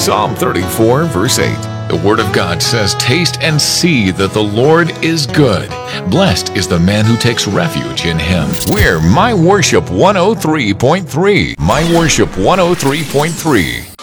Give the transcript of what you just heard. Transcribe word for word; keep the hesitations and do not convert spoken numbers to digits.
Psalm thirty-four, verse eight. The Word of God says, "Taste and see that the Lord is good. Blessed is the man who takes refuge in Him." We're My Worship one oh three point three. My Worship one oh three point three.